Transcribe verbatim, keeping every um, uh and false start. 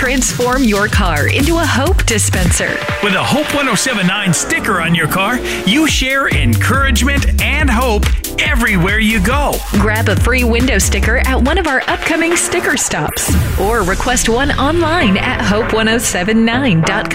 Transform your car into a hope dispenser. With a Hope one oh seven point nine sticker on your car, you share encouragement and hope everywhere you go. Grab a free window sticker at one of our upcoming sticker stops or request one online at hope one oh seven nine dot com.